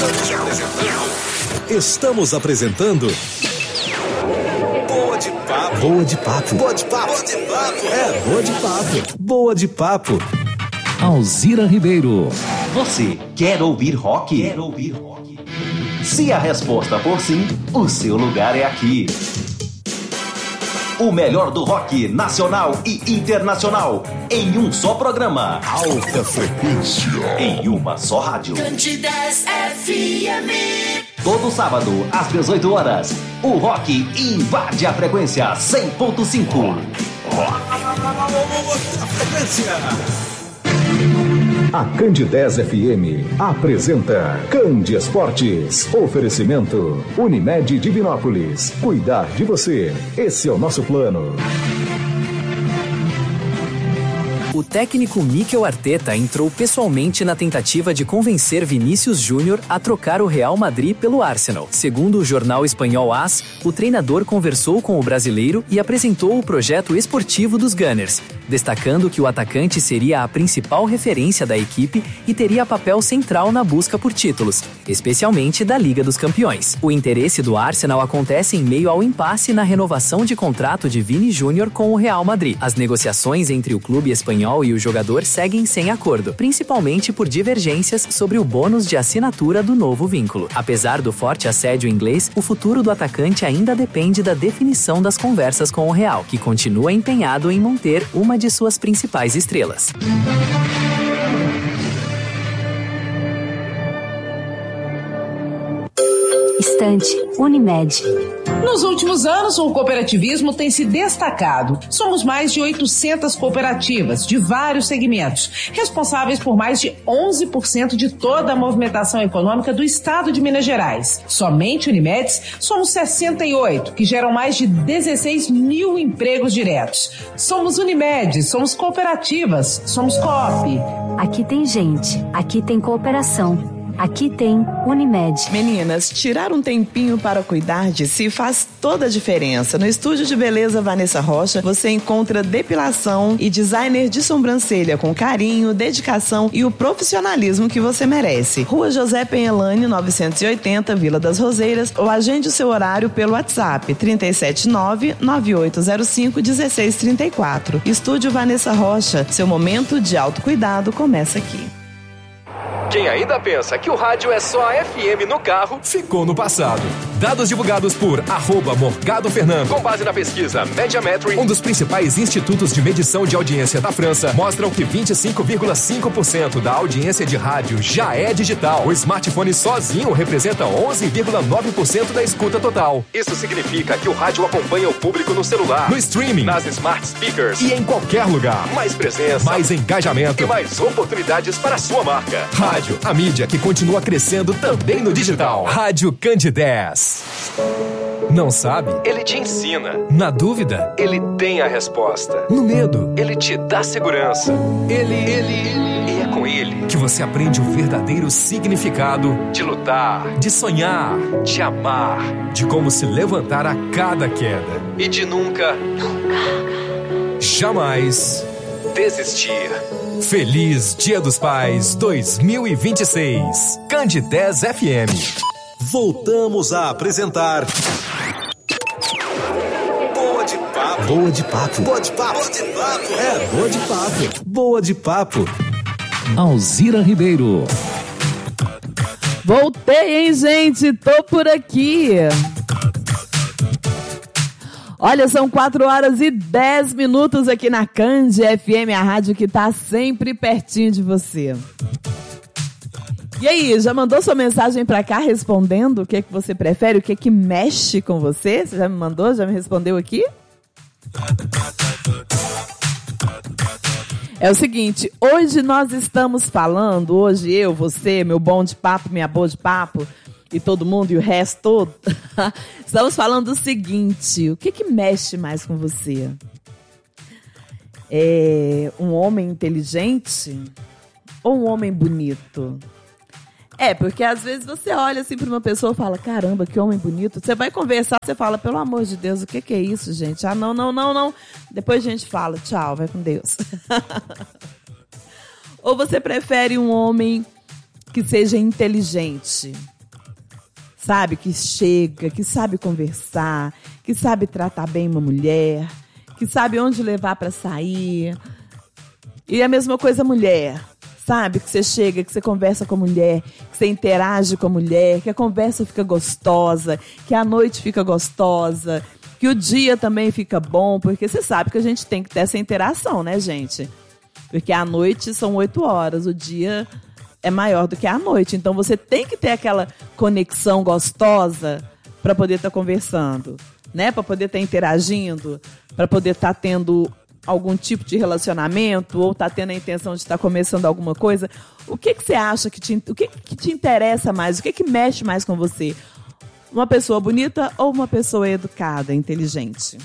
Estamos apresentando Boa de Papo. Boa de Papo. Boa de Papo. Boa de Papo. Boa de Papo. Boa de Papo. Alzira Ribeiro. Você quer ouvir rock? Quer ouvir rock? Se a resposta for sim, o seu lugar é aqui. O melhor do rock nacional e internacional em um só programa. Alta frequência. Em uma só rádio. Candidez FM. Todo sábado, às 18 horas, o rock invade a frequência 100.5. A Candidez FM apresenta Candi Esportes. Oferecimento Unimed Divinópolis. Cuidar de você. Esse é o nosso plano. O técnico Mikel Arteta entrou pessoalmente na tentativa de convencer Vinícius Júnior a trocar o Real Madrid pelo Arsenal. Segundo o jornal espanhol AS, o treinador conversou com o brasileiro e apresentou o projeto esportivo dos Gunners, destacando que o atacante seria a principal referência da equipe e teria papel central na busca por títulos, especialmente da Liga dos Campeões. O interesse do Arsenal acontece em meio ao impasse na renovação de contrato de Vini Júnior com o Real Madrid. As negociações entre o clube espanhol e o jogador seguem sem acordo, principalmente por divergências sobre o bônus de assinatura do novo vínculo. Apesar do forte assédio inglês, o futuro do atacante ainda depende da definição das conversas com o Real, que continua empenhado em manter uma de suas principais estrelas. Estante Unimed. Nos últimos anos, o cooperativismo tem se destacado. Somos mais de 800 cooperativas de vários segmentos, responsáveis por mais de 11% de toda a movimentação econômica do estado de Minas Gerais. Somente Unimedes, somos 68, que geram mais de 16 mil empregos diretos. Somos Unimed, somos cooperativas, somos Coop. Aqui tem gente, aqui tem cooperação. Aqui tem Unimed. Meninas, tirar um tempinho para cuidar de si faz toda a diferença. No estúdio de beleza Vanessa Rocha, você encontra depilação e designer de sobrancelha com carinho, dedicação e o profissionalismo que você merece. Rua José Penhelane, 980, Vila das Roseiras, ou agende o seu horário pelo WhatsApp 379-9805-1634. Estúdio Vanessa Rocha, seu momento de autocuidado começa aqui. Quem ainda pensa que o rádio é só a FM no carro, ficou no passado. Dados divulgados por @MorgadoFernando, com base na pesquisa Mediametry, um dos principais institutos de medição de audiência da França, mostram que 25,5% da audiência de rádio já é digital. O smartphone sozinho representa 11,9% da escuta total. Isso significa que o rádio acompanha o público no celular, no streaming, nas smart speakers e em qualquer lugar. Mais presença, mais engajamento e mais oportunidades para a sua marca. Rádio, a mídia que continua crescendo também no digital. Rádio Candidez. Não sabe? Ele te ensina. Na dúvida? Ele tem a resposta. No medo? Ele te dá segurança. E é com ele que você aprende o verdadeiro significado de lutar, de sonhar, de amar, de como se levantar a cada queda e de nunca, jamais desistir. Feliz Dia dos Pais 2026. Candidez FM. Voltamos a apresentar Boa de Papo. Boa de Papo. Boa de Papo. Boa de Papo. Boa de Papo. Boa de Papo. Alzira Ribeiro. Voltei, hein, gente? Tô por aqui. Olha, são 4h10 aqui na Candi FM, a rádio que tá sempre pertinho de você. E aí, já mandou sua mensagem pra cá respondendo o que você prefere, o que mexe com você? Você já me mandou? Já me respondeu aqui? É o seguinte, hoje nós estamos falando, hoje eu, você, meu bom de papo, minha boa de papo, e todo mundo e o resto todo, estamos falando do seguinte, o que mexe mais com você? É um homem inteligente ou um homem bonito? Porque às vezes você olha assim para uma pessoa e fala, caramba, que homem bonito. Você vai conversar, você fala, pelo amor de Deus, o que é isso, gente? Ah, não. Depois a gente fala, tchau, vai com Deus. Ou você prefere um homem que seja inteligente. Sabe? Que chega, que sabe conversar, que sabe tratar bem uma mulher, que sabe onde levar para sair. E a mesma coisa mulher. Sabe? Que você chega, que você conversa com a mulher, que você interage com a mulher, que a conversa fica gostosa, que a noite fica gostosa, que o dia também fica bom, porque você sabe que a gente tem que ter essa interação, né, gente? Porque a noite são 8 horas, o dia é maior do que a noite. Então você tem que ter aquela conexão gostosa para poder estar conversando, né? Para poder estar interagindo, para poder estar tendo algum tipo de relacionamento ou estar tendo a intenção de estar começando alguma coisa. O que você acha que te interessa mais? O que mexe mais com você? Uma pessoa bonita ou uma pessoa educada, inteligente?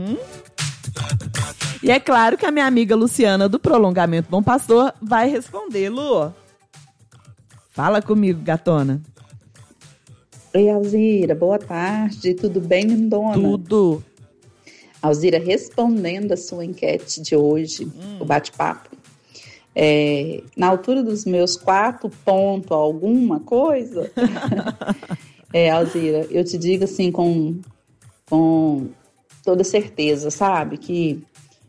E é claro que a minha amiga Luciana, do Prolongamento Bom Pastor, vai responder. Lu, fala comigo, gatona. Oi, Alzira, boa tarde. Tudo bem, lindona? Tudo. Alzira, respondendo a sua enquete de hoje, o bate-papo, na altura dos meus 4 pontos alguma coisa, Alzira, eu te digo assim com toda certeza, sabe, que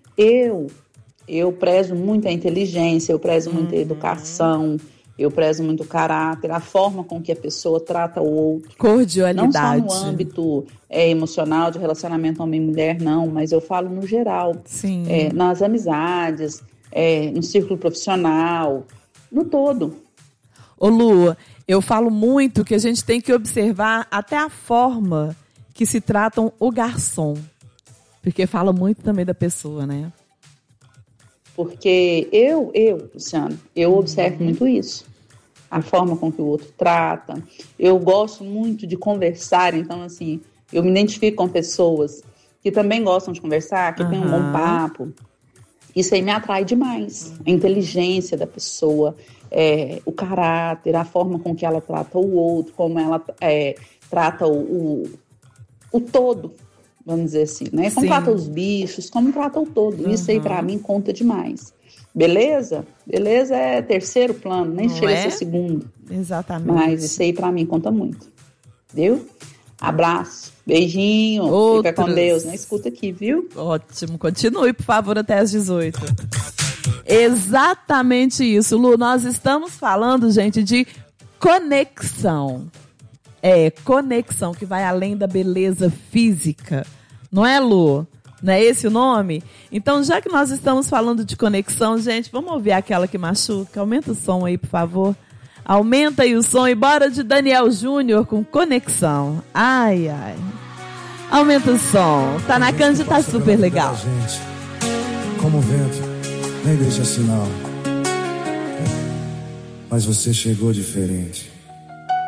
eu prezo muito a inteligência, eu prezo muito a educação, eu prezo muito o caráter, a forma com que a pessoa trata o outro. Cordialidade. Não só no âmbito emocional, de relacionamento homem-mulher, não, mas eu falo no geral. Sim. Nas amizades, no círculo profissional, no todo. Ô Lu, eu falo muito que a gente tem que observar até a forma que se tratam o garçom. Porque fala muito também da pessoa, né? Porque eu Luciano, eu observo muito isso. A forma com que o outro trata. Eu gosto muito de conversar, então, assim, eu me identifico com pessoas que também gostam de conversar, que têm um bom papo. Isso aí me atrai demais. A inteligência da pessoa, o caráter, a forma com que ela trata o outro, como ela trata o todo, vamos dizer assim, né? Como trata os bichos, como trata o todo. Isso aí, pra mim, conta demais. Beleza? Beleza é terceiro plano, nem chega a ser segundo. Exatamente. Mas isso aí pra mim conta muito. Viu? Abraço, beijinho, fica com Deus. Não escuta aqui, viu? Ótimo, continue, por favor, até às 18. Exatamente isso, Lu. Nós estamos falando, gente, de conexão. Conexão que vai além da beleza física. Não é, Lu? Não é esse o nome? Então, já que nós estamos falando de conexão, gente, vamos ouvir aquela que machuca. Aumenta o som aí, por favor. Aumenta aí o som e bora de Daniel Júnior com Conexão. Ai, ai. Aumenta o som. Tá na Cândia, tá super legal. Gente, como o vento, nem deixa sinal. Mas você chegou diferente.